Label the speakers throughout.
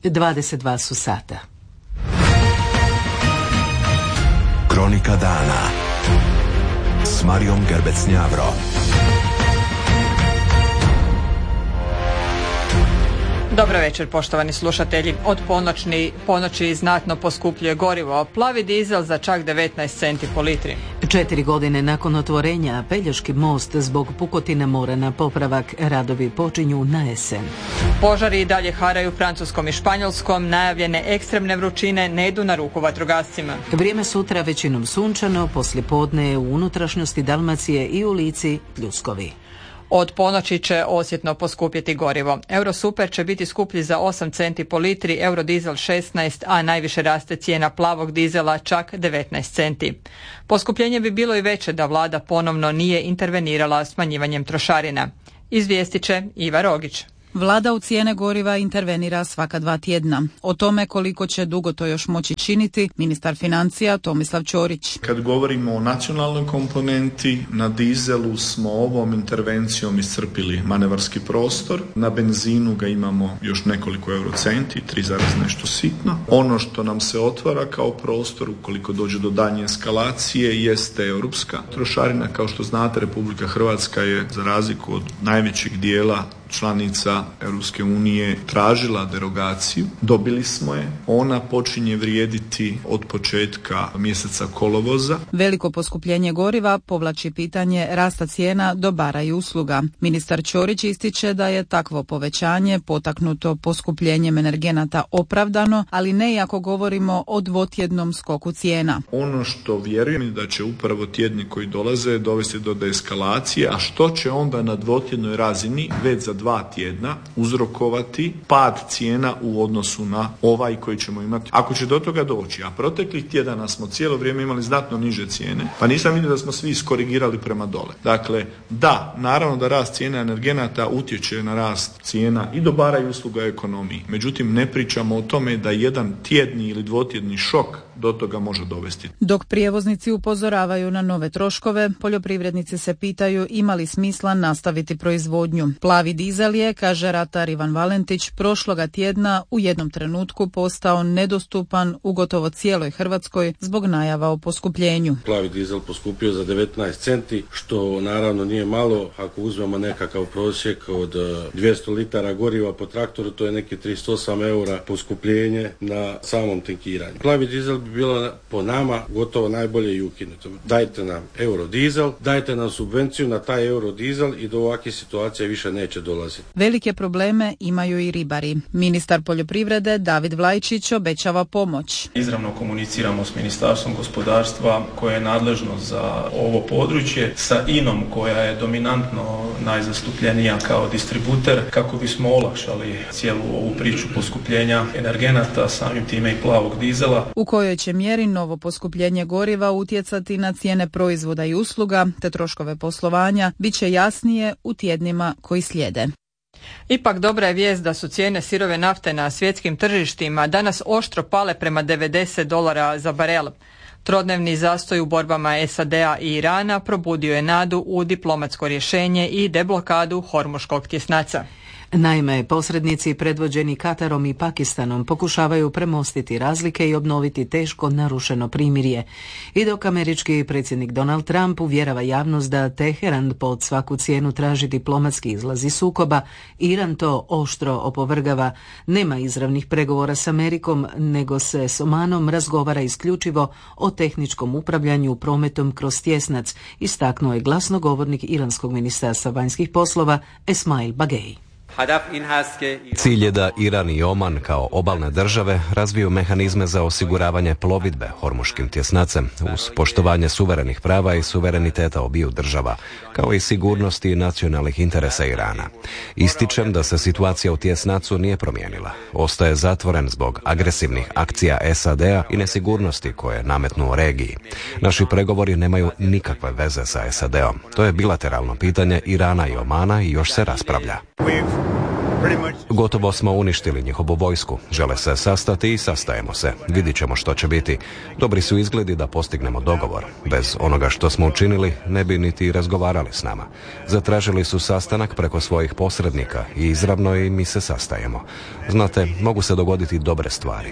Speaker 1: 22 su sata.
Speaker 2: Kronika dana s Marijom Gerbec-Njavro.
Speaker 3: Dobro večer, poštovani slušatelji. Od ponoći znatno poskupljuje gorivo. Plavi dizel za čak 19 centi po litri.
Speaker 1: 4 godine nakon otvorenja, Pelješki most zbog pukotine mora na popravak. Radovi počinju na jesen.
Speaker 3: Požari i dalje haraju Francuskom i Španjolskom. Najavljene ekstremne vrućine ne idu na ruku vatrogascima.
Speaker 1: Vrijeme sutra većinom sunčano, poslijepodne u unutrašnjosti Dalmacije i u Lici pljuskovi.
Speaker 3: Od ponoći će osjetno poskupjeti gorivo. Eurosuper će biti skuplji za 8 centi po litri, Eurodizel 16, a najviše raste cijena plavog dizela čak 19 centi. Poskupljenje bi bilo i veće da vlada ponovno nije intervenirala smanjivanjem trošarina. Izvijestit će Iva Rogić.
Speaker 4: Vlada u cijene goriva intervenira svaka 2 tjedna. O tome koliko će dugo to još moći činiti, ministar financija Tomislav Ćorić.
Speaker 5: Kad govorimo o nacionalnoj komponenti, na dizelu smo ovom intervencijom iscrpili manevarski prostor. Na benzinu ga imamo još nekoliko eurocenti, 3, nešto sitno. Ono što nam se otvara kao prostor, ukoliko dođe do daljnje eskalacije, jeste europska trošarina. Kao što znate, Republika Hrvatska je, za razliku od najvećeg dijela članica Europske unije, tražila derogaciju. Dobili smo je. Ona počinje vrijediti od početka mjeseca kolovoza.
Speaker 4: Veliko poskupljenje goriva povlači pitanje rasta cijena dobara i usluga. Ministar Ćorić ističe da je takvo povećanje potaknuto poskupljenjem energenata opravdano, ali ne i ako govorimo o dvotjednom skoku cijena.
Speaker 5: Ono što vjerujem da će upravo tjedni koji dolaze dovesti do deeskalacije, a što će onda na dvotjednoj razini već za 2 tjedna uzrokovati pad cijena u odnosu na ovaj koji ćemo imati. Ako će do toga doći, a proteklih tjedana smo cijelo vrijeme imali znatno niže cijene, pa nisam vidio da smo svi iskorigirali prema dole. Dakle, da, naravno da rast cijena energenata utječe na rast cijena i dobara i usluga u ekonomiji. Međutim, ne pričamo o tome da jedan tjedni ili dvotjedni šok do toga može dovesti.
Speaker 4: Dok prijevoznici upozoravaju na nove troškove, poljoprivrednici se pitaju ima li smisla nastaviti proizvodnju. Plavi dizel je, kaže ratar Ivan Valentić, prošloga tjedna u jednom trenutku postao nedostupan u gotovo cijeloj Hrvatskoj zbog najava o poskupljenju.
Speaker 6: Plavi dizel poskupio za 19 centi, što naravno nije malo. Ako uzmemo nekakav prosjek od 200 litara goriva po traktoru, to je neki 38 eura poskupljenje na samom tankiranju. Plavi dizel bi bilo po nama gotovo najbolje i ukinuto. Dajte nam eurodizel, dajte nam subvenciju na taj eurodizel i do ovakve situacije više neće dolaziti.
Speaker 4: Velike probleme imaju i ribari. Ministar poljoprivrede David Vlajčić obećava pomoć.
Speaker 7: Izravno komuniciramo s Ministarstvom gospodarstva koje je nadležno za ovo područje, sa INOM koja je dominantno najzastupljenija kao distributer, kako bismo olakšali cijelu ovu priču poskupljenja energenata, samim time i plavog dizela.
Speaker 4: U kojoj će mjeri novo poskupljenje goriva utjecati na cijene proizvoda i usluga te troškove poslovanja bit će jasnije u tjednima koji slijede.
Speaker 3: Ipak dobra je vijest da su cijene sirove nafte na svjetskim tržištima danas oštro pale prema $90 za barel. Trodnevni zastoj u borbama SAD-a i Irana probudio je nadu u diplomatsko rješenje i deblokadu Hormuškog tjesnaca.
Speaker 1: Naime, posrednici predvođeni Katarom i Pakistanom pokušavaju premostiti razlike i obnoviti teško narušeno primirje. I dok američki predsjednik Donald Trump uvjerava javnost da Teheran pod svaku cijenu traži diplomatski izlaz iz sukoba, Iran to oštro opovrgava. Nema izravnih pregovora s Amerikom, nego se s Omanom razgovara isključivo o tehničkom upravljanju prometom kroz tjesnac, istaknuo je glasnogovornik Iranskog ministarstva vanjskih poslova Esmail Bagei.
Speaker 8: Cilj je da Iran i Oman kao obalne države razviju mehanizme za osiguravanje plovidbe Hormuškim tjesnacem uz poštovanje suverenih prava i suvereniteta obiju država, kao i sigurnosti i nacionalnih interesa Irana. Ističem da se situacija u tjesnacu nije promijenila. Ostaje zatvoren zbog agresivnih akcija SAD-a i nesigurnosti koje nametnuo regiji. Naši pregovori nemaju nikakve veze sa SAD-om. To je bilateralno pitanje Irana i Omana i još se raspravlja. Gotovo smo uništili njihovu vojsku. Žele se sastati i sastajemo se. Vidit ćemo što će biti. Dobri su izgledi da postignemo dogovor. Bez onoga što smo učinili, ne bi niti razgovarali s nama. Zatražili su sastanak preko svojih posrednika i izravno i mi se sastajemo. Znate, mogu se dogoditi dobre stvari.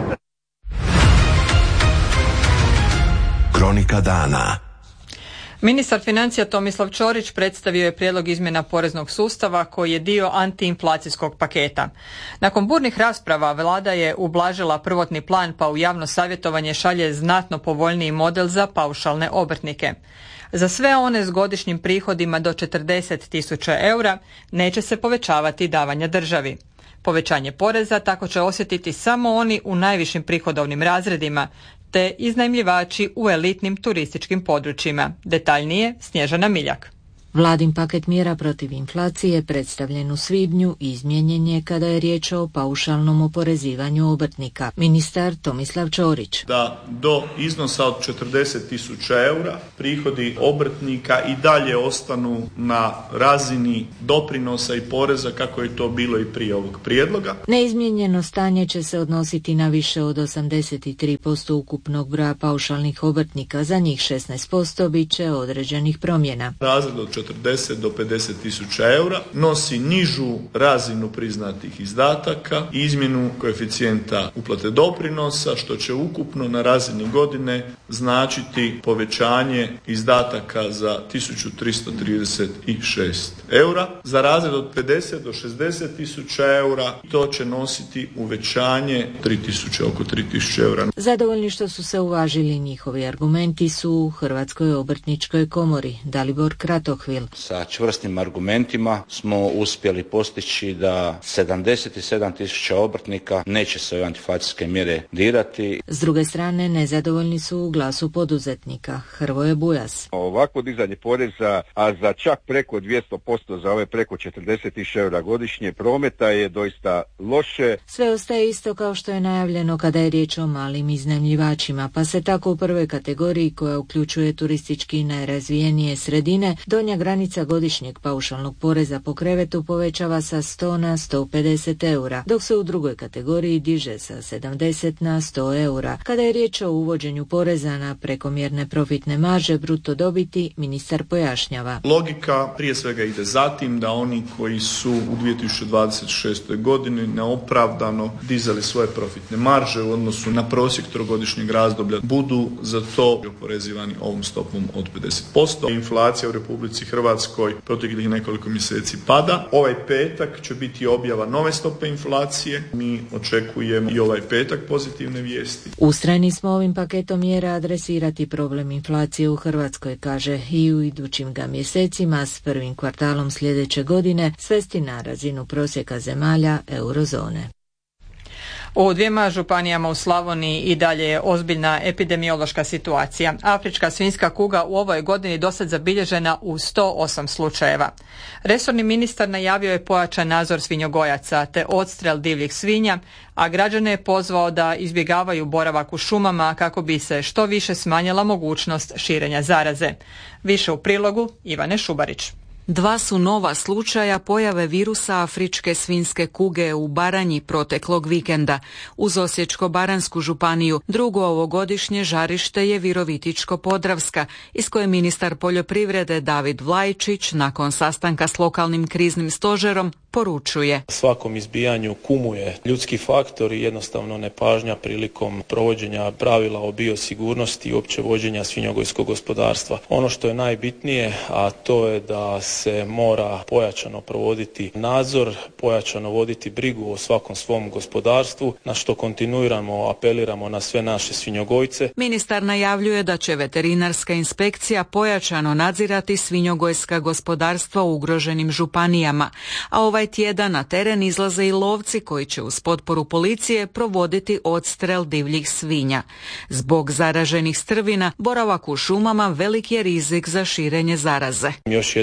Speaker 2: Kronika dana.
Speaker 3: Ministar financija Tomislav Ćorić predstavio je prijedlog izmjena poreznog sustava koji je dio antiinflacijskog paketa. Nakon burnih rasprava vlada je ublažila prvotni plan pa u javno savjetovanje šalje znatno povoljniji model za paušalne obrtnike. Za sve one s godišnjim prihodima do 40.000 eura neće se povećavati davanja državi. Povećanje poreza tako će osjetiti samo oni u najvišim prihodovnim razredima, te iznajmljivači u elitnim turističkim područjima. Detaljnije Snježana Miljak.
Speaker 9: Vladin paket mjera protiv inflacije predstavljen u svibnju izmijenjen je kada je riječ o paušalnom oporezivanju obrtnika. Ministar Tomislav Ćorić.
Speaker 5: Da do iznosa od 40.000 eura prihodi obrtnika i dalje ostanu na razini doprinosa i poreza kako je to bilo i prije ovog prijedloga.
Speaker 9: Neizmijenjeno stanje će se odnositi na više od 83% ukupnog broja paušalnih obrtnika. Za njih 16% bit će određenih promjena.
Speaker 5: Razred od 40 do 50.000 eura nosi nižu razinu priznatih izdataka i izmjenu koeficijenta uplate doprinosa, što će ukupno na razini godine značiti povećanje izdataka za 1.336 eura. Za razred od 50 do 60.000 eura to će nositi uvećanje oko 3.000 eura.
Speaker 9: Zadovoljni što su se uvažili njihovi argumenti su u Hrvatskoj obrtničkoj komori. Dalibor Kratohvil.
Speaker 10: Sa čvrstim argumentima smo uspjeli postići da 77.000 obrtnika neće se ove antiinflacijske mjere dirati.
Speaker 9: S druge strane, nezadovoljni su u Glasu poduzetnika. Hrvoje Bujas.
Speaker 11: Ovako dizanje poreza, a za čak preko 200% za ove preko 40.000 eura godišnje prometa je doista loše.
Speaker 9: Sve ostaje isto kao što je najavljeno kada je riječ o malim iznajmljivačima, pa se tako u prvoj kategoriji koja uključuje turistički najrazvijenije sredine, donja granica godišnjeg paušalnog poreza po krevetu povećava sa 100 na 150 eura, dok se u drugoj kategoriji diže sa 70 na 100 eura. Kada je riječ o uvođenju poreza na prekomjerne profitne marže bruto dobiti, ministar pojašnjava.
Speaker 5: Logika prije svega ide zatim da oni koji su u 2026. godini neopravdano dizali svoje profitne marže u odnosu na prosjek trogodišnjeg razdoblja budu za to oporezivani ovom stopom od 50%. Inflacija u Republici Hrvatskoj proteklih nekoliko mjeseci pada. Ovaj petak će biti objava nove stope inflacije. Mi očekujemo i ovaj petak pozitivne vijesti.
Speaker 9: Ustrajni smo ovim paketom mjera adresirati problem inflacije u Hrvatskoj, kaže, i u idućim ga mjesecima s prvim kvartalom sljedeće godine svesti na razinu prosjeka zemalja eurozone.
Speaker 3: U dvijema županijama u Slavoniji i dalje je ozbiljna epidemiološka situacija. Afrička svinjska kuga u ovoj godini dosad zabilježena u 108 slučajeva. Resorni ministar najavio je pojačan nadzor svinjogojaca te odstrel divljih svinja, a građane je pozvao da izbjegavaju boravak u šumama kako bi se što više smanjila mogućnost širenja zaraze. Više u prilogu Ivane Šubarić.
Speaker 1: Dva su nova slučaja pojave virusa afričke svinjske kuge u Baranji proteklog vikenda. Uz Osječko-baranjsku županiju drugo ovogodišnje žarište je Virovitičko-podravska, iz koje ministar poljoprivrede David Vlajčić nakon sastanka s lokalnim kriznim stožerom poručuje.
Speaker 7: Svakom izbijanju kumuje ljudski faktor i jednostavno nepažnja prilikom provođenja pravila o biosigurnosti i uopće vođenja svinjogojskog gospodarstva. Ono što je najbitnije, a to je da se mora pojačano provoditi nadzor, pojačano voditi brigu o svakom svom gospodarstvu, na što kontinuirano apeliramo na sve naše svinjogojce.
Speaker 1: Ministar najavljuje da će veterinarska inspekcija pojačano nadzirati svinjogojska gospodarstva u ugroženim županijama, a ovaj tjedan na teren izlaze i lovci koji će uz potporu policije provoditi odstrel divljih svinja. Zbog zaraženih strvina, boravak u šumama velik je rizik za širenje zaraze.
Speaker 7: Još jednom apeliramo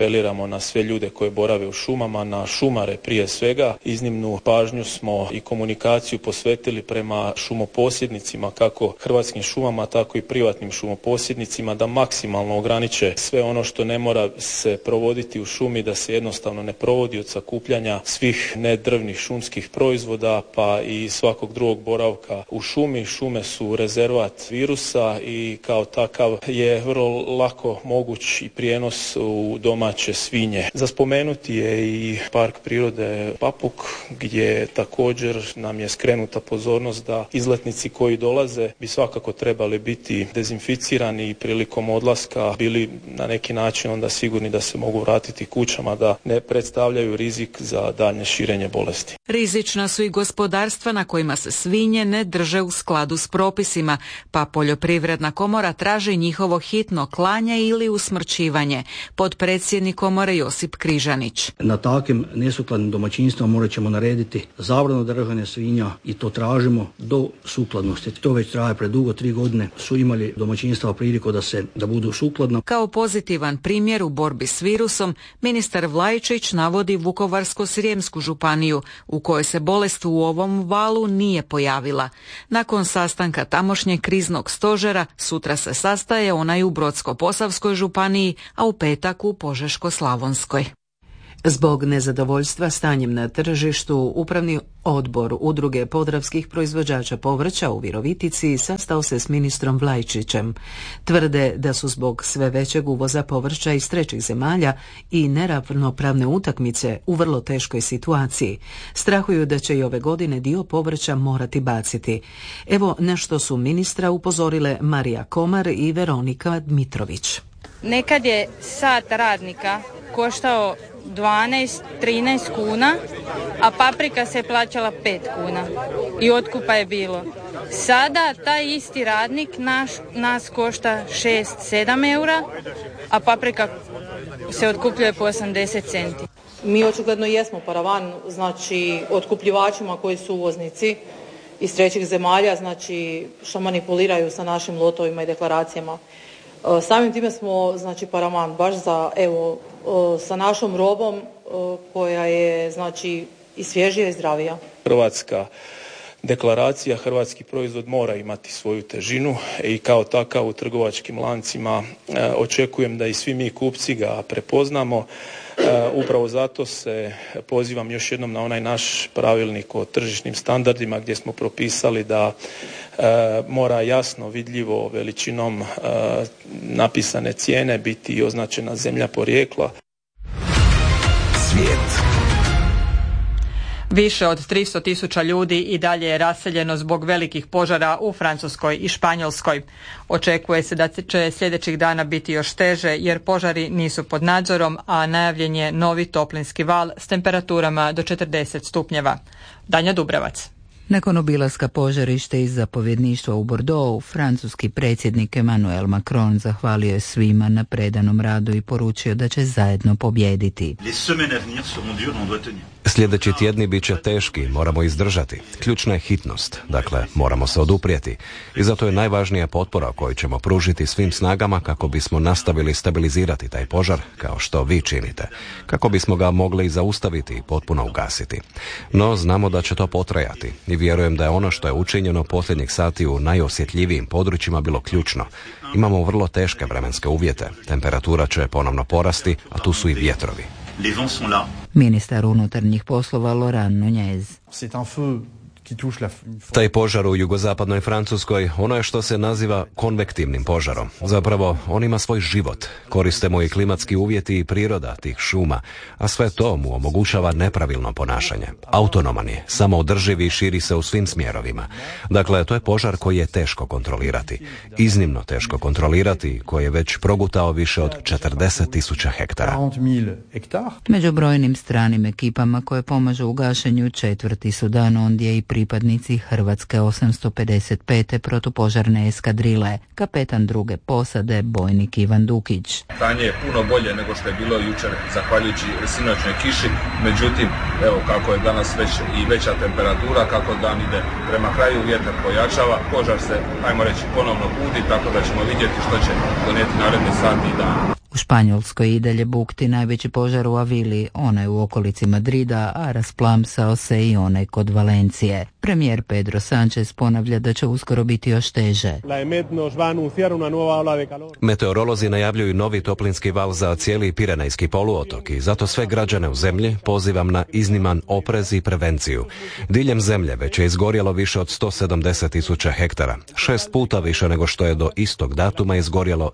Speaker 7: apeliramo na sve ljude koji borave u šumama, na šumare prije svega. Iznimnu pažnju smo i komunikaciju posvetili prema šumoposjednicima, kako Hrvatskim šumama, tako i privatnim šumoposjednicima, da maksimalno ograniče sve ono što ne mora se provoditi u šumi, da se jednostavno ne provodi, od sakupljanja svih nedrvnih šumskih proizvoda pa i svakog drugog boravka u šumi. Šume su rezervat virusa i kao takav je vrlo lako moguć i prijenos u domaće svinje. Za spomenuti je i Park prirode Papuk, gdje također nam je skrenuta pozornost da izletnici koji dolaze bi svakako trebali biti dezinficirani i prilikom odlaska bili na neki način onda sigurni da se mogu vratiti kućama, da ne predstavljaju rizik za daljnje širenje bolesti.
Speaker 12: Rizična su i gospodarstva na kojima se svinje ne drže u skladu s propisima, pa Poljoprivredna komora traži njihovo hitno klanje ili usmrćivanje. Potpredsjednik komore Josip Križanić.
Speaker 13: Na takvim nesukladnim domaćinstvima morat ćemo narediti zabranu držanja svinja i to tražimo do sukladnosti. To već traje predugo, 3 godine su imali domaćinstva priliku da budu sukladno.
Speaker 12: Kao pozitivan primjer u borbi s virusom, ministar Vlajčić navodi Vukovarsko-srijemsku županiju, u kojoj se bolest u ovom valu nije pojavila. Nakon sastanka tamošnjeg kriznog stožera, sutra se sastaje onaj u Brodsko-posavskoj županiji, a u petak u Požeško-slavonskoj.
Speaker 1: Zbog nezadovoljstva stanjem na tržištu, Upravni odbor Udruge podravskih proizvođača povrća u Virovitici sastao se s ministrom Vlajčićem. Tvrde da su zbog sve većeg uvoza povrća iz trećih zemalja i neravnopravne utakmice u vrlo teškoj situaciji. Strahuju da će i ove godine dio povrća morati baciti. Evo na što su ministra upozorile Marija Komar i Veronika Dmitrović.
Speaker 14: Nekad je sat radnika koštao 12-13 kuna, a paprika se plaćala 5 kuna i otkupa je bilo. Sada taj isti radnik nas košta 6-7 eura, a paprika se otkupljuje po 80 centi.
Speaker 15: Mi očigledno jesmo paravan, znači otkupljivačima koji su uvoznici iz trećih zemalja, znači što manipuliraju sa našim lotovima i deklaracijama. Samim time smo znači paravan baš za sa našom robom koja je znači i svježija i zdravija.
Speaker 7: Hrvatska deklaracija, hrvatski proizvod mora imati svoju težinu i kao takav u trgovačkim lancima očekujem da i svi mi kupci ga prepoznamo. Upravo zato se pozivam još jednom na onaj naš pravilnik o tržišnim standardima gdje smo propisali da mora jasno, vidljivo, veličinom napisane cijene biti i označena zemlja porijekla.
Speaker 2: Svijet.
Speaker 3: Više od 300.000 ljudi i dalje je raseljeno zbog velikih požara u Francuskoj i Španjolskoj. Očekuje se da će sljedećih dana biti još teže jer požari nisu pod nadzorom, a najavljen je novi toplinski val s temperaturama do 40 stupnjeva. Danja Dubravac.
Speaker 16: Nakon obilaska požarišta iz zapovjedništva u Bordeauxu, francuski predsjednik Emmanuel Macron zahvalio je svima na predanom radu i poručio da će zajedno pobijediti.
Speaker 8: Sljedeći tjedni bit će teški, moramo izdržati. Ključna je hitnost, dakle moramo se oduprijeti. I zato je najvažnija potpora koju ćemo pružiti svim snagama kako bismo nastavili stabilizirati taj požar, kao što vi činite. Kako bismo ga mogli zaustaviti i potpuno ugasiti. No, znamo da će to potrajati i vjerujem da je ono što je učinjeno posljednjih sati u najosjetljivijim područjima bilo ključno. Imamo vrlo teške vremenske uvjete, temperatura će ponovno porasti, a tu su i vjetrovi.
Speaker 16: Ministar unutarnjih poslova Laurent Nunez.
Speaker 8: Taj požar u jugozapadnoj Francuskoj, ono je što se naziva konvektivnim požarom. Zapravo, on ima svoj život. Koriste mu i klimatski uvjeti i priroda tih šuma, a sve to mu omogućava nepravilno ponašanje. Autonoman je, samoodrživ i širi se u svim smjerovima. Dakle, to je požar koji je teško kontrolirati. Iznimno teško kontrolirati, koji je već progutao više od 40.000 hektara.
Speaker 16: Među brojnim stranim ekipama koje pomažu u gašenju četvrti su dan ondje i pripadnici Hrvatske 855. protupožarne eskadrile, kapetan druge posade, bojnik Ivan Dukić.
Speaker 17: Stanje je puno bolje nego što je bilo jučer, zahvaljujući sinoćnoj kiši, međutim, evo kako je danas već i veća temperatura, kako dan ide prema kraju, vjetar pojačava, požar se, ajmo reći, ponovno budi, tako da ćemo vidjeti što će donijeti naredni sat i dan.
Speaker 16: U Španjolskoj i dalje bukti najveći požar u Avili, onaj u okolici Madrida, a rasplamsao se i onaj kod Valencije. Premijer Pedro Sánchez ponavlja da će uskoro biti još teže.
Speaker 8: Meteorolozi najavljuju novi toplinski val za cijeli Pirenejski poluotok i zato sve građane u zemlji pozivam na izniman oprez i prevenciju. Diljem zemlje već je izgorjelo više od 170.000 hektara, 6 puta više nego što je do istog datuma izgorjelo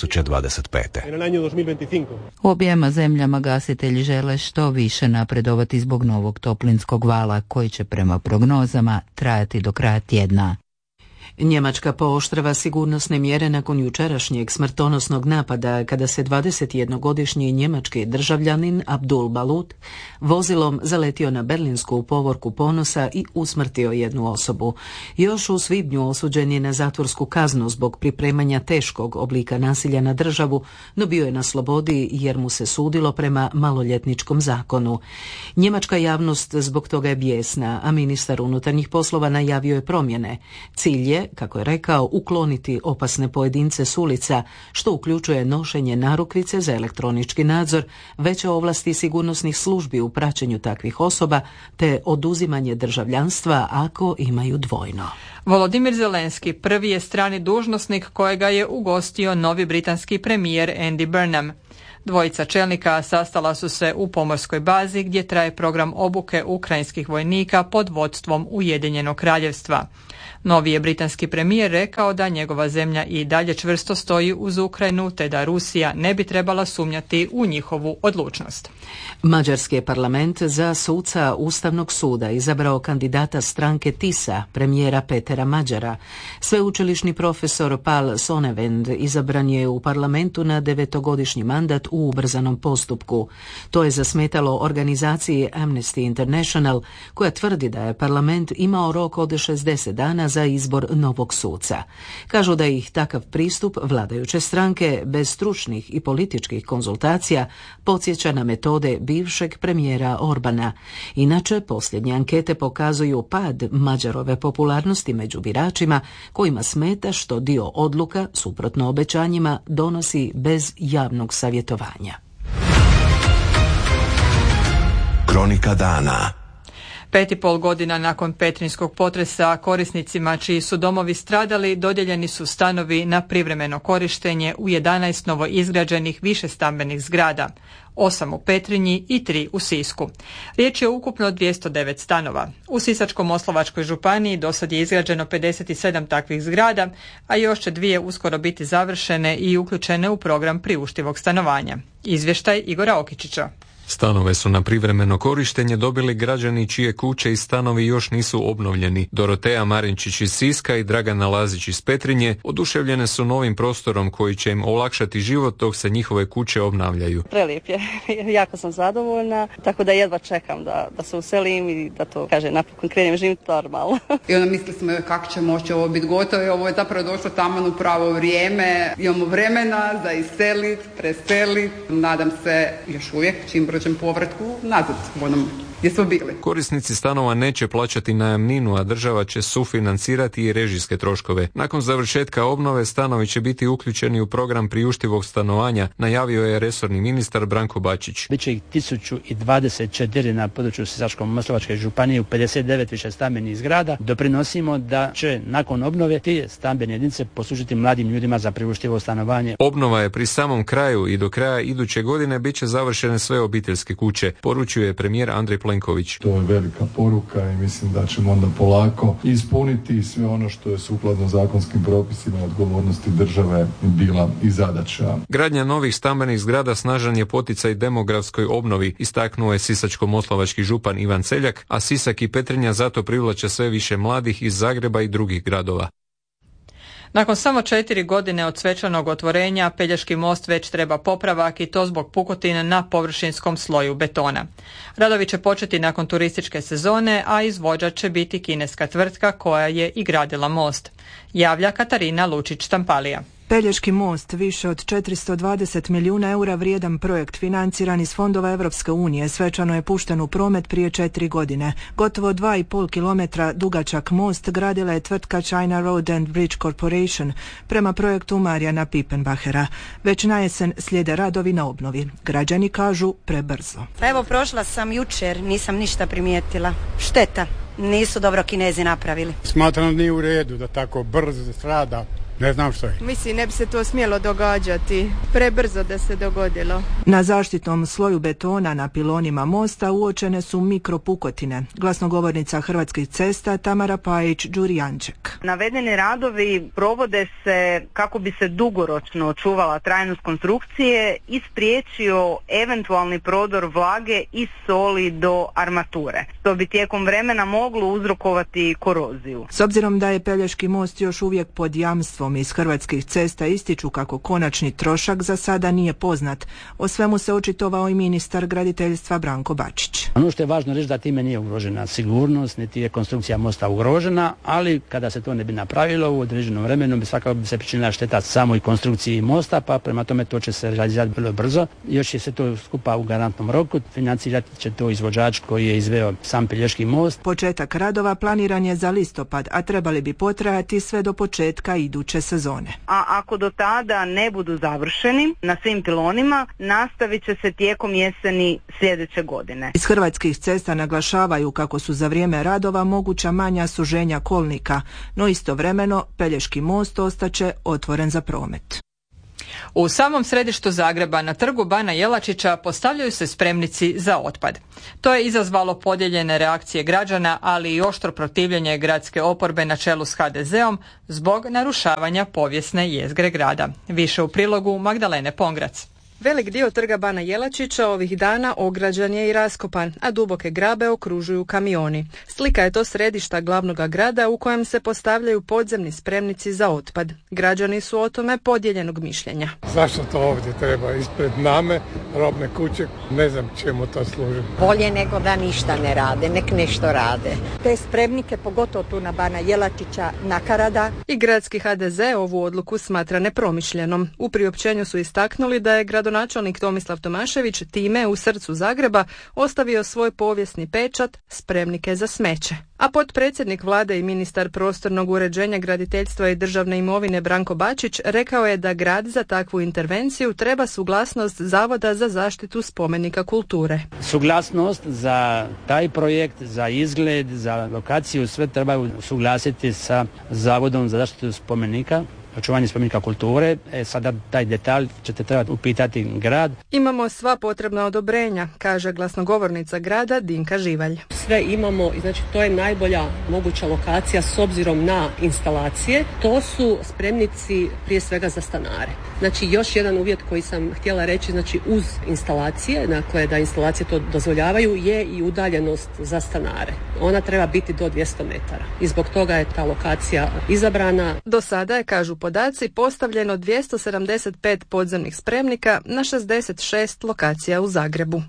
Speaker 8: 2025.
Speaker 16: U objema zemljama gasitelji žele što više napredovati zbog novog toplinskog vala koji će prema prognozama trajati do kraja tjedna.
Speaker 1: Njemačka pooštrava sigurnosne mjere nakon jučerašnjeg smrtonosnog napada kada se 21-godišnji njemački državljanin Abdul Balut vozilom zaletio na berlinsku povorku Ponosa i usmrtio jednu osobu. Još u svibnju osuđen je na zatvorsku kaznu zbog pripremanja teškog oblika nasilja na državu, no bio je na slobodi jer mu se sudilo prema maloljetničkom zakonu. Njemačka javnost zbog toga je bijesna, a ministar unutarnjih poslova najavio je promjene. Cilj je, kako je rekao, ukloniti opasne pojedince s ulica, što uključuje nošenje narukvice za elektronički nadzor, veće ovlasti sigurnosnih službi u praćenju takvih osoba, te oduzimanje državljanstva ako imaju dvojno.
Speaker 3: Volodimir Zelenski prvi je strani dužnosnik kojega je ugostio novi britanski premijer Andy Burnham. Dvojica čelnika sastala su se u pomorskoj bazi gdje traje program obuke ukrajinskih vojnika pod vodstvom Ujedinjenog kraljevstva. Novi je britanski premijer rekao da njegova zemlja i dalje čvrsto stoji uz Ukrajinu te da Rusija ne bi trebala sumnjati u njihovu odlučnost.
Speaker 1: Mađarski je parlament za suca Ustavnog suda izabrao kandidata stranke TISA, premijera Petera Mađara. Sveučilišni profesor Pál Sonevend izabran je u parlamentu na 9-godišnji mandat u ubrzanom postupku. To je zasmetalo organizaciji Amnesty International, koja tvrdi da je parlament imao rok od 60 dana za izbor novog suca. Kažu da ih takav pristup vladajuće stranke bez stručnih i političkih konzultacija podsjeća na metode bivšeg premijera Orbana. Inače, posljednje ankete pokazuju pad Mađarove popularnosti među biračima, kojima smeta što dio odluka, suprotno obećanjima, donosi bez javnog savjetovanja.
Speaker 2: Kronika dana.
Speaker 3: 5,5 godina nakon petrinjskog potresa korisnicima čiji su domovi stradali dodijeljeni su stanovi na privremeno korištenje u 11 novo izgrađenih višestambenih zgrada, 8 u Petrinji i 3 u Sisku. Riječ je o ukupno 209 stanova. U Sisačko-moslavačkoj županiji dosad je izgrađeno 57 takvih zgrada, a još će 2 uskoro biti završene i uključene u program priuštivog stanovanja. Izvještaj Igora Okičića.
Speaker 18: Stanove su na privremeno korištenje dobili građani čije kuće i stanovi još nisu obnovljeni. Doroteja Marinčić iz Siska i Dragana Lazić iz Petrinje oduševljene su novim prostorom koji će im olakšati život dok se njihove kuće obnavljaju.
Speaker 19: Prelijep je, jako sam zadovoljna, tako da jedva čekam da se uselim i da to, napokon krenem živjeti normalno.
Speaker 20: I onda mislili smo kako će moći ovo biti gotovo i ovo je zapravo došlo tamo u pravo vrijeme. Imamo vremena za iselit, preselit, nadam se još uvijek čim ćem povratku nazad u onom gdje smo bili.
Speaker 18: Korisnici stanova neće plaćati najamninu, a država će sufinancirati i režijske troškove. Nakon završetka obnove stanovi će biti uključeni u program priuštivog stanovanja, najavio je resorni ministar Branko Bačić.
Speaker 21: Biće ih 1024 na području Sisačko-moslavačke županije u 59 višestambenih zgrada. Doprinosimo da će nakon obnove ti stambene jedinice poslužiti mladim ljudima za priuštivo stanovanje.
Speaker 18: Obnova je pri samom kraju i do kraja iduće godine bit će završene sve obiteljske kuće, poručuje premijer Andrej Plenković.
Speaker 22: To je velika poruka i mislim da ćemo onda polako ispuniti sve ono što je sukladno zakonskim propisima odgovornosti države bila i zadaća.
Speaker 18: Gradnja novih stambenih zgrada snažan je poticaj demografskoj obnovi, istaknuo je sisačko-moslavački župan Ivan Celjak, a Sisak i Petrinja zato privlače sve više mladih iz Zagreba i drugih gradova.
Speaker 3: Nakon samo 4 godine od svečanog otvorenja, Pelješki most već treba popravak i to zbog pukotina na površinskom sloju betona. Radovi će početi nakon turističke sezone, a izvođač će biti kineska tvrtka koja je i gradila most. Javlja Katarina Lučić-Tampalija.
Speaker 4: Pelješki most, više od 420 milijuna eura vrijedan projekt financiran iz fondova Europske unije, svečano je pušten u promet prije 4 godine. Gotovo 2,5 km dugačak most gradila je tvrtka China Road and Bridge Corporation prema projektu Marijana Pippenbachera. Već na jesen slijede radovi na obnovi. Građani kažu prebrzo.
Speaker 6: Evo, prošla sam jučer, nisam ništa primijetila. Šteta, nisu dobro Kinezi napravili.
Speaker 23: Smatram da nije u redu da tako brzo strada. Ne znam što je.
Speaker 24: Mislim, ne bi se to smjelo događati. Prebrzo da se dogodilo.
Speaker 4: Na zaštitnom sloju betona na pilonima mosta uočene su mikropukotine. Glasnogovornica Hrvatskih cesta Tamara Pajić-Đurijanček.
Speaker 25: Navedeni radovi provode se kako bi se dugoročno očuvala trajnost konstrukcije i spriječio eventualni prodor vlage i soli do armature, što bi tijekom vremena moglo uzrokovati koroziju.
Speaker 4: S obzirom da je Pelješki most još uvijek pod jamstvom, iz Hrvatskih cesta ističu kako konačni trošak za sada nije poznat. O svemu se očitovao i ministar graditeljstva Branko Bačić.
Speaker 21: Ono što je važno reći da time nije ugrožena sigurnost, niti je konstrukcija mosta ugrožena, ali kada se to ne bi napravilo u određenom vremenu bi svakako bi se pričinila šteta samoj konstrukciji mosta, pa prema tome to će se realizirati vrlo brzo. Još će se to skupa u garantnom roku, financirati će to izvođač koji je izveo sam Pelješki most.
Speaker 4: Početak radova planiran je za listopad, a trebali bi potrajati sve do početka iduće sezone.
Speaker 25: A ako do tada ne budu završeni na svim pilonima, nastavit će se tijekom jeseni sljedeće godine.
Speaker 4: Iz Hrvatskih cesta naglašavaju kako su za vrijeme radova moguća manja suženja kolnika, no istovremeno Pelješki most ostaće otvoren za promet.
Speaker 3: U samom središtu Zagreba na trgu Bana Jelačića postavljaju se spremnici za otpad. To je izazvalo podijeljene reakcije građana, ali i oštro protivljenje gradske oporbe na čelu s HDZ-om zbog narušavanja povijesne jezgre grada. Više u prilogu Magdalene Pongrac.
Speaker 24: Velik dio trga Bana Jelačića ovih dana ograđen je i raskopan, a duboke grabe okružuju kamioni. Slika je to središta glavnog grada u kojem se postavljaju podzemni spremnici za otpad. Građani su o tome podijeljenog mišljenja.
Speaker 23: Zašto to ovdje treba ispred name, robne kuće, ne znam čemu to služi.
Speaker 26: Bolje nego da ništa ne rade, nek nešto rade. Te spremnike, pogotovo tu na Bana Jelačića, nakarada.
Speaker 24: I gradski HDZ ovu odluku smatra nepromišljenom. U priopćenju su istaknuli da je gradonačelnik Tomislav Tomašević time u srcu Zagreba ostavio svoj povijesni pečat, spremnike za smeće. A potpredsjednik vlade i ministar prostornog uređenja, graditeljstva i državne imovine Branko Bačić rekao je da grad za takvu intervenciju treba suglasnost Zavoda za zaštitu spomenika kulture.
Speaker 21: Suglasnost za taj projekt, za izgled, za lokaciju, sve trebaju suglasiti sa Zavodom za zaštitu spomenika, očuvanje spomenika kulture. Sada taj detalj ćete trebati upitati grad.
Speaker 24: Imamo sva potrebna odobrenja, kaže glasnogovornica grada Dinka Živalj.
Speaker 27: Sve imamo, znači to je najbolja moguća lokacija s obzirom na instalacije. To su spremnici prije svega za stanare. Znači još jedan uvjet koji sam htjela reći, znači uz instalacije, dakle da instalacije to dozvoljavaju, je i udaljenost za stanare. Ona treba biti do 200 metara i zbog toga je ta lokacija izabrana.
Speaker 24: Do sada je, kažu podaci, postavljeno 275 podzemnih spremnika na 66 lokacija u Zagrebu.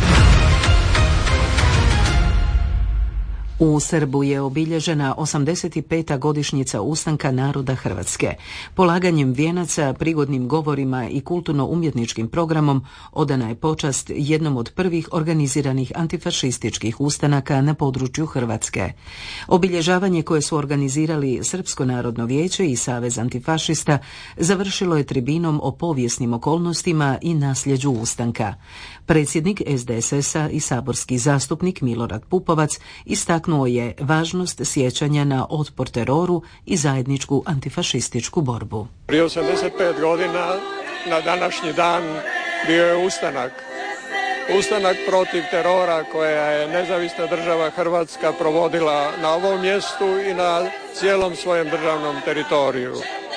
Speaker 1: U Srbu je obilježena 85. godišnjica ustanka naroda Hrvatske. Polaganjem vijenaca, prigodnim govorima i kulturno-umjetničkim programom odana je počast jednom od prvih organiziranih antifašističkih ustanaka na području Hrvatske. Obilježavanje koje su organizirali Srpsko narodno vijeće i Savez antifašista završilo je tribinom o povijesnim okolnostima i nasljeđu ustanka. Predsjednik SDSS-a i saborski zastupnik Milorad Pupovac istaknuo je važnost sjećanja na otpor teroru i zajedničku antifašističku borbu.
Speaker 23: Prije 85 godina na današnji dan bio je ustanak. Ustanak protiv terora koja je nezavisna država Hrvatska provodila na ovom mjestu i na cijelom svojem državnom teritoriju.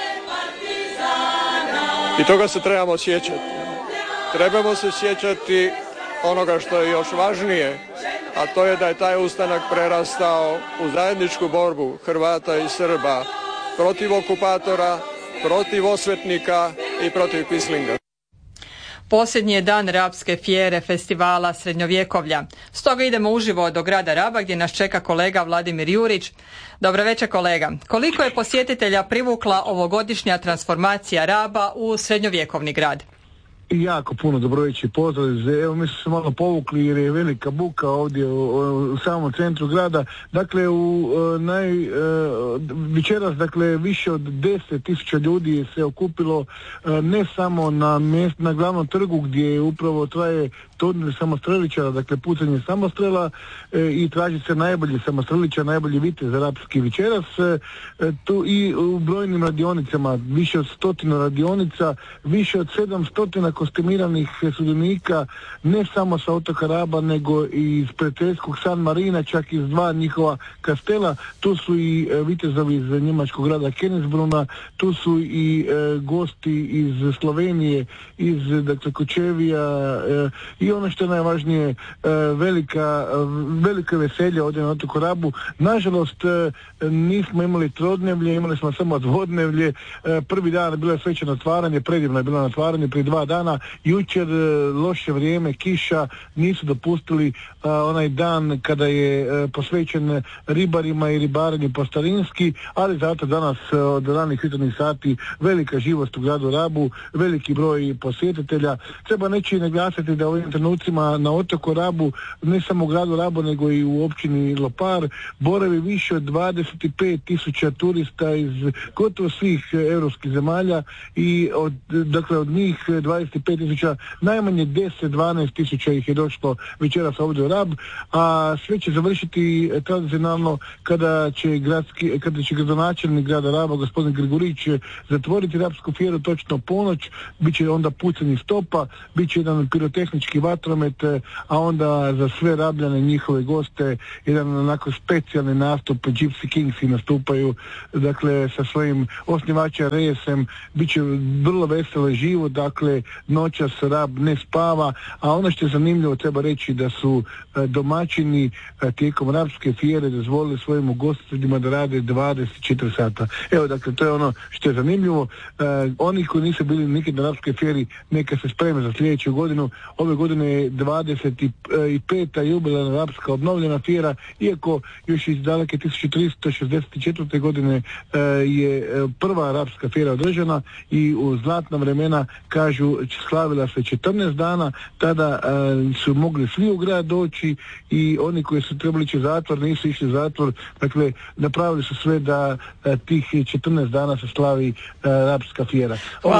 Speaker 23: I toga se trebamo sjećati. Trebamo se sjećati onoga što je još važnije, a to je da je taj ustanak prerastao u zajedničku borbu Hrvata i Srba protiv okupatora, protiv osvetnika i protiv kvislinga.
Speaker 3: Posljednji je dan Rabske fjere festivala srednjovjekovlja. Stoga idemo uživo do grada Raba gdje nas čeka kolega Vladimir Jurić. Dobro večer kolega. Koliko je posjetitelja privukla ovogodišnja transformacija Raba u srednjovjekovni grad?
Speaker 5: Jako puno, dobro večer, pozdrav. Evo, mi smo se malo povukli jer je velika buka ovdje u samom centru grada. Dakle, večeras, dakle, više od 10.000 ljudi se okupilo ne samo na glavnom trgu gdje upravo traje turnir samostreličara, dakle pucanje samostrela i traži se najbolji samostreličar, najbolji vitez arapski večeras. Tu i u brojnim radionicama, više od 100 radionica, više od 700 kostimiranih sudionika, ne samo sa otoka Raba, nego i iz prijateljskog San Marina, čak iz 2 njihova kastela. Tu su i vitezovi iz njemačkog grada Kennesbruna, tu su i gosti iz Slovenije, iz dakle Kočevija i ono što je najvažnije, velike veselje ovdje na otoku Rabu. Nažalost, nismo imali trodnevlje, imali smo samo dvodnevlje. Prvi dan bilo je svečano otvaranje, predivno je bilo otvaranje prije 2 dana. Jučer loše vrijeme, kiša, nisu dopustili onaj dan kada je posvećen ribarima i ribarenju po starinski, ali zato danas od ranih jutarnjih sati velika živost u gradu Rabu, veliki broj posjetitelja. Treba neći naglasiti da u ovim trenucima na otoku Rabu, ne samo u gradu Rabu, nego i u općini Lopar, boravi više od 25.000 turista iz gotovo svih europskih zemalja i od njih 25.000, najmanje 10-12.000 ih je došlo večeras ovdje u Rab, a sve će završiti tradicionalno kada će gradonačelnik grada Raba, gospodin Grigorić, zatvoriti Rabsku fjeru točno ponoć, bit će onda pucanje stopa, bit će jedan pirotehnički vatromet, a onda za sve Rabljane, njihove goste, jedan onako specijalni nastup, Gypsy Kingsi nastupaju, dakle, sa svojim osnivačem Reyesem, bit će vrlo veselo i živo, dakle, noćas Rab ne spava, a ono što je zanimljivo, treba reći da su domaćini tijekom Rabske fjere dozvolili svojim ugostiteljima da rade 24 sata. Evo, dakle, to je ono što je zanimljivo. Oni koji nisu bili nikad na Rabskoj fjeri, neka se spreme za sljedeću godinu. Ove godine je 25. jubilarna Rabska obnovljena fjera, iako još iz daleke 1364. godine je prva Rabska fjera održana i u zlatna vremena, kažu, slavila se 14 dana, tada su mogli svi u grad doći i oni koji su trebali ići u zatvor nisu išli u zatvor, dakle napravili su sve da tih 14 dana se slavi Rabska fjera.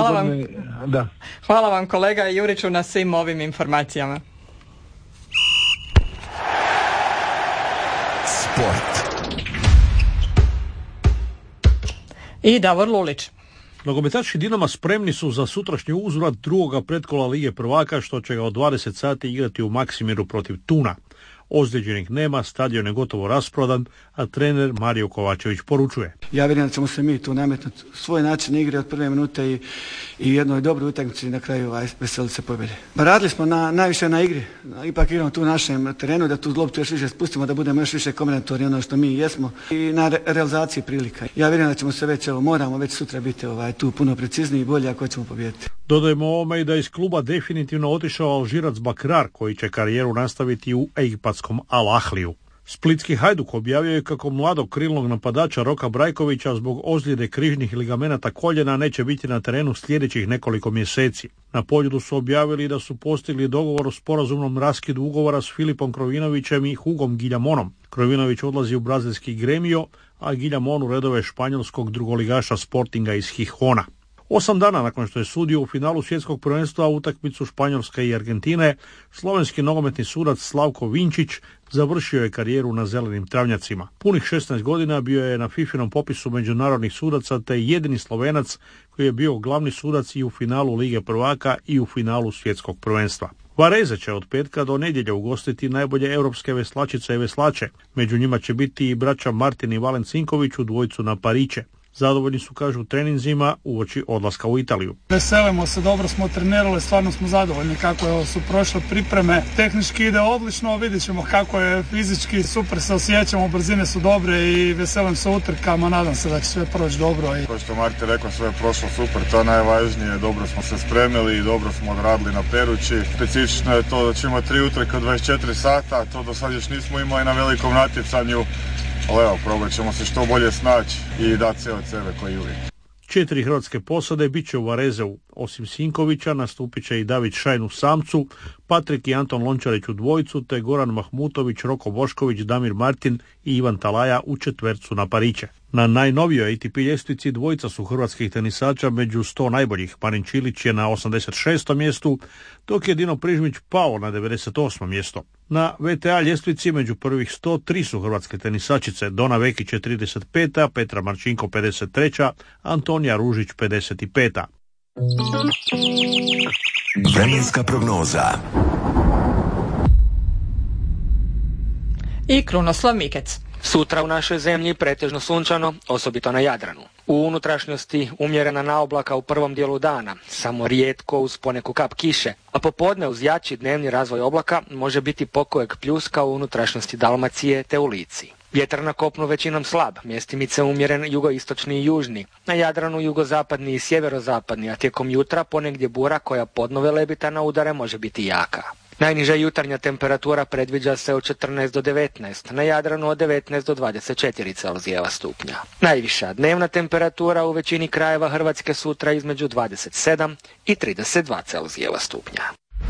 Speaker 3: Hvala vam kolega Juriću na svim ovim informacijama.
Speaker 2: Sport.
Speaker 3: I Davor Lulić.
Speaker 9: Nogometaši Dinama spremni su za sutrašnji uzvrat drugoga pretkola Lige prvaka, što će ga od 20 sati igrati u Maksimiru protiv Tuna. Ozlijeđenih nema, stadion je gotovo rasprodan, a trener Mario Kovačević poručuje:
Speaker 10: ja vjerujem da ćemo se mi tu nametnuti svoj način igre od prve minute i jednoj dobroj utakmici i na kraju veseliti se pobjede. Radili smo najviše na igri, ipak igramo tu u našem terenu, da tu loptu još više spustimo, da budemo još više kombinatori ono što mi jesmo i na realizaciji prilika. Ja vjerujem da ćemo se moramo već sutra biti tu puno precizniji i bolji ako ćemo pobijediti.
Speaker 9: Dodajmo ovome i da iz kluba definitivno otišao Alžirac Bakrar, koji će karijeru nastaviti u egipatskom Al Ahliju. Splitski Hajduk objavio je kako mladog krilnog napadača Roka Brajkovića zbog ozljede križnih ligamenata koljena neće biti na terenu sljedećih nekoliko mjeseci. Na Poljudu su objavili da su postigli dogovor o sporazumnom raskidu ugovora s Filipom Krovinovićem i Hugom Giljamonom. Krovinović odlazi u brazilski Gremio, a Giljamon u redove španjolskog drugoligaša Sportinga iz Gijona. 8 dana nakon što je sudio u finalu svjetskog prvenstva utakmicu Španjolske i Argentine, slovenski nogometni sudac Slavko Vinčić završio je karijeru na zelenim travnjacima. Punih 16 godina bio je na FIFInom popisu međunarodnih sudaca te jedini Slovenac koji je bio glavni sudac i u finalu Lige prvaka i u finalu svjetskog prvenstva. Vareze će od petka do nedjelje ugostiti najbolje europske veslačice i veslače. Među njima će biti i braća Martin i Valen Cinković u dvojcu na pariće. Zadovoljni su, kažu, treninzima uoči odlaska u Italiju.
Speaker 7: Veselimo se, dobro smo trenirali, stvarno smo zadovoljni kako su prošle pripreme. Tehnički ide odlično, vidjet ćemo kako je fizički, super se osjećamo, brzine su dobre i veselim se utrkama, nadam se da će sve proći dobro.
Speaker 11: Kao što Marti rekao, sve je prošlo super, to je najvažnije, dobro smo se spremili i dobro smo odradili na Perući. Specifično je to da ćemo 3 utrke od 24 sata, to do sad još nismo imali na velikom natjecanju. Ali evo, probat ćemo se što bolje snaći i dati sve od sebe koji uvijek.
Speaker 9: 4 hrvatske posade bit će u Varezeu. Osim Sinkovića nastupit će i David Šajn u samcu, Patrik i Anton Lončarić u dvojicu, te Goran Mahmutović, Roko Bošković, Damir Martin i Ivan Talaja u četvercu na pariće. Na najnovijoj ATP ljestvici dvojica su hrvatskih tenisača među 100 najboljih. Marin Čilić je na 86. mjestu, dok je Dino Prižmić pao na 98. mjesto. Na VTA ljestvici među prvih 103 su hrvatske tenisačice. Dona Vekić je 35. Petra Marčinko 53. Antonija Ružić 55.
Speaker 2: Vremenska prognoza
Speaker 3: i Krunoslav Mikec.
Speaker 12: Sutra u našoj zemlji pretežno sunčano, osobito na Jadranu. U unutrašnjosti umjerena naoblaka u prvom dijelu dana, samo rijetko uz poneku kap kiše, a popodne uz jači dnevni razvoj oblaka može biti pokojeg pljuska u unutrašnjosti Dalmacije te u Lici. Vjetar na kopnu većinom slab, mjestimice umjeren jugoistočni i južni, na Jadranu jugozapadni i sjeverozapadni, a tijekom jutra ponegdje bura koja podnove lebita na udare može biti jaka. Najniža jutarnja temperatura predviđa se od 14 do 19, na Jadranu od 19 do 24 Celzijeva stupnja. Najviša dnevna temperatura u većini krajeva Hrvatske sutra između 27 i 32 Celzijeva stupnja.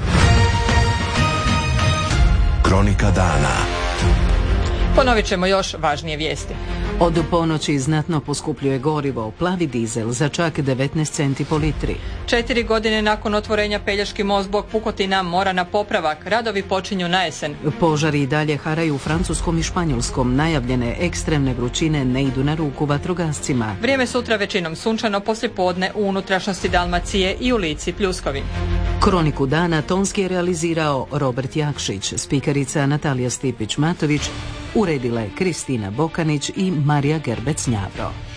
Speaker 2: Kronika dana.
Speaker 3: Ponovit ćemo još važnije vijesti.
Speaker 1: Od ponoći znatno poskupljuje gorivo, plavi dizel za čak 19 centi po litri.
Speaker 3: 4 godine nakon otvorenja Pelješki most zbog pukotina mora na popravak. Radovi počinju na jesen.
Speaker 1: Požari i dalje haraju u Francuskom i Španjolskom. Najavljene ekstremne vrućine ne idu na ruku vatrogascima.
Speaker 3: Vrijeme sutra većinom sunčano, poslijepodne u unutrašnjosti Dalmacije i u Lici pljuskovi.
Speaker 1: Kroniku dana tonski je realizirao Robert Jakšić, spikerica Natalija Stipić-Matović, uredila je Kristina Bokanić i Marija Gerbec-Njavro.